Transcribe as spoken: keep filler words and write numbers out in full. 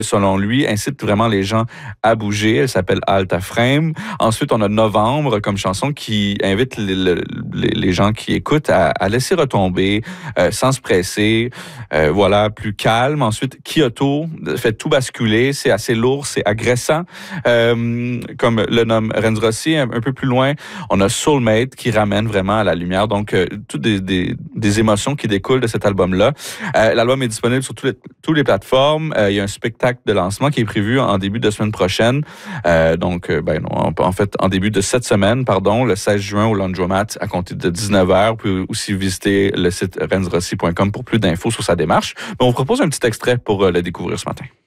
selon lui, incite vraiment les gens à bouger. Elle s'appelle Alta Frame. Ensuite, on a Novembre comme chanson qui invite les, les, les gens qui écoutent à, à laisser retomber, euh, sans se presser. Euh, voilà, plus calme. Ensuite, Kyoto fait tout basculer. C'est assez lourd, c'est agressant. Euh, comme le nomme Renz Rossi, un, un peu plus loin, on a Soulmate qui ramène vraiment à la lumière. Donc, euh, toutes des, des, des émotions qui découlent de cet album-là. Euh, l'album est disponible sur toutes les, toutes les plateformes. Euh, il y a un spectacle de lancement qui est prévu en début de semaine prochaine. Euh, donc, euh, ben, non, en fait, en début de cette semaine, pardon, le seize juin au Laundromat à compter de dix-neuf heures. Vous pouvez aussi visiter le site renz rossi point com pour plus d'infos sur sa démarche. Mais on vous propose un petit extrait pour euh, le découvrir ce matin.